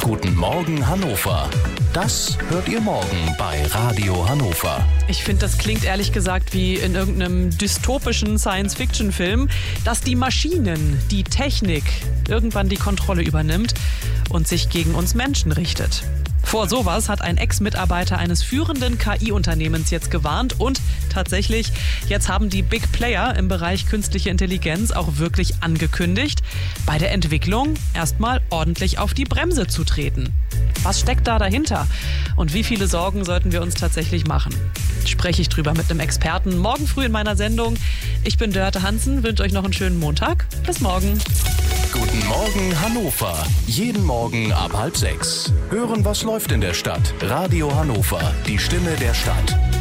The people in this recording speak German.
Guten Morgen Hannover. Das hört ihr morgen bei Radio Hannover. Ich finde, das klingt ehrlich gesagt wie in irgendeinem dystopischen Science-Fiction-Film, dass die Maschinen, die Technik irgendwann die Kontrolle übernimmt und sich gegen uns Menschen richtet. Vor sowas hat ein Ex-Mitarbeiter eines führenden KI-Unternehmens jetzt gewarnt und tatsächlich, jetzt haben die Big Player im Bereich künstliche Intelligenz auch wirklich angekündigt, bei der Entwicklung erstmal ordentlich auf die Bremse zu treten. Was steckt da dahinter? Und wie viele Sorgen sollten wir uns tatsächlich machen? Spreche ich drüber mit einem Experten morgen früh in meiner Sendung. Ich bin Dörte Hansen, wünsche euch noch einen schönen Montag. Bis morgen. Guten Morgen Hannover. Jeden Morgen ab 5:30. Hören, was läuft in der Stadt. Radio Hannover, die Stimme der Stadt.